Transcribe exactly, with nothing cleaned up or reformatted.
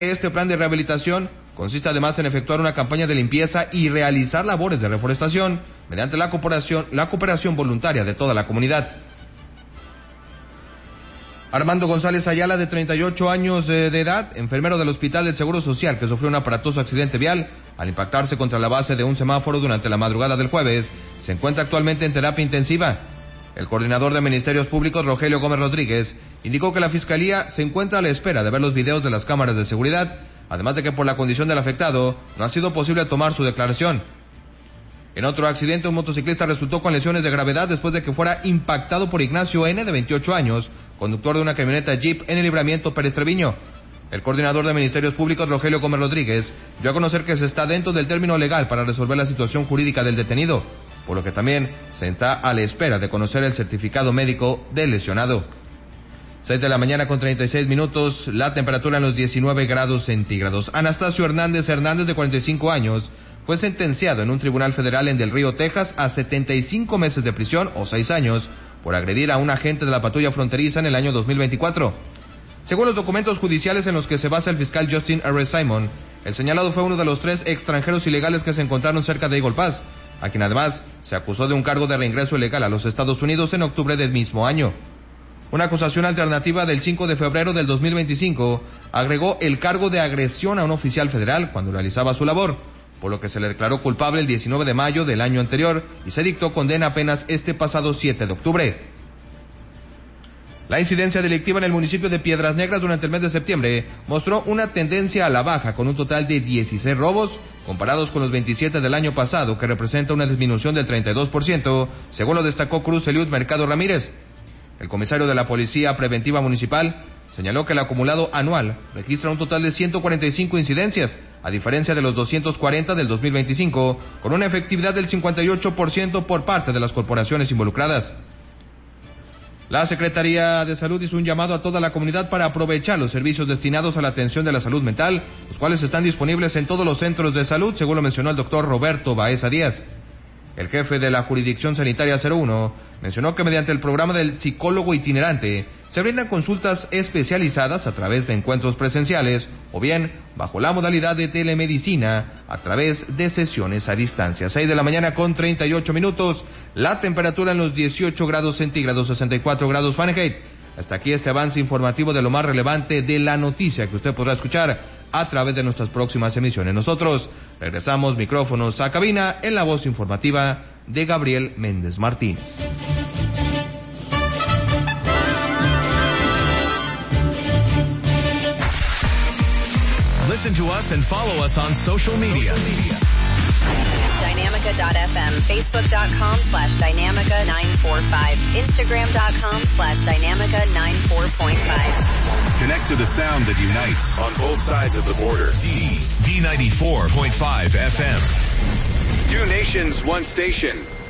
Este plan de rehabilitación consiste además en efectuar una campaña de limpieza y realizar labores de reforestación mediante la cooperación, la cooperación voluntaria de toda la comunidad. Armando González Ayala, de treinta y ocho años de edad, enfermero del Hospital del Seguro Social, que sufrió un aparatoso accidente vial al impactarse contra la base de un semáforo durante la madrugada del jueves, se encuentra actualmente en terapia intensiva. El coordinador de Ministerios Públicos, Rogelio Gómez Rodríguez, indicó que la Fiscalía se encuentra a la espera de ver los videos de las cámaras de seguridad, además de que por la condición del afectado no ha sido posible tomar su declaración. En otro accidente, un motociclista resultó con lesiones de gravedad después de que fuera impactado por Ignacio N., de veintiocho años, conductor de una camioneta Jeep en el Libramiento Pérez Treviño. El coordinador de Ministerios Públicos, Rogelio Gómez Rodríguez, dio a conocer que se está dentro del término legal para resolver la situación jurídica del detenido, por lo que también se está a la espera de conocer el certificado médico del lesionado. seis de la mañana con treinta y seis minutos, la temperatura en los diecinueve grados centígrados. Anastasio Hernández Hernández, de cuarenta y cinco años, fue sentenciado en un tribunal federal en Del Río, Texas, a setenta y cinco meses de prisión o seis años por agredir a un agente de la patrulla fronteriza en el año dos mil veinticuatro. Según los documentos judiciales en los que se basa el fiscal Justin R. Simon, el señalado fue uno de los tres extranjeros ilegales que se encontraron cerca de Eagle Pass, a quien además se acusó de un cargo de reingreso ilegal a los Estados Unidos en octubre del mismo año. Una acusación alternativa del cinco de febrero del dos mil veinticinco agregó el cargo de agresión a un oficial federal cuando realizaba su labor, por lo que se le declaró culpable el diecinueve de mayo del año anterior y se dictó condena apenas este pasado siete de octubre. La incidencia delictiva en el municipio de Piedras Negras durante el mes de septiembre mostró una tendencia a la baja, con un total de dieciséis robos, comparados con los veintisiete del año pasado, que representa una disminución del treinta y dos por ciento, según lo destacó Cruz Eliud Mercado Ramírez. El comisario de la Policía Preventiva Municipal señaló que el acumulado anual registra un total de ciento cuarenta y cinco incidencias, a diferencia de los doscientos cuarenta del dos mil veinticinco, con una efectividad del cincuenta y ocho por ciento por parte de las corporaciones involucradas. La Secretaría de Salud hizo un llamado a toda la comunidad para aprovechar los servicios destinados a la atención de la salud mental, los cuales están disponibles en todos los centros de salud, según lo mencionó el doctor Roberto Baeza Díaz. El jefe de la Jurisdicción Sanitaria cero uno mencionó que mediante el programa del psicólogo itinerante se brindan consultas especializadas a través de encuentros presenciales o bien bajo la modalidad de telemedicina a través de sesiones a distancia. seis de la mañana con treinta y ocho minutos, la temperatura en los dieciocho grados centígrados, sesenta y cuatro grados Fahrenheit. Hasta aquí este avance informativo de lo más relevante de la noticia que usted podrá escuchar a través de nuestras próximas emisiones. Nosotros regresamos micrófonos a cabina en la voz informativa de Gabriel Méndez Martínez. Listen to us and follow us on social media. Dynamica dot f m, Facebook.com slash Dynamica nine forty-five, Instagram.com slash Dynamica ninety-four point five. Connect to the sound that unites on both sides of the border. D, D ninety-four point five F M. Two nations, one station.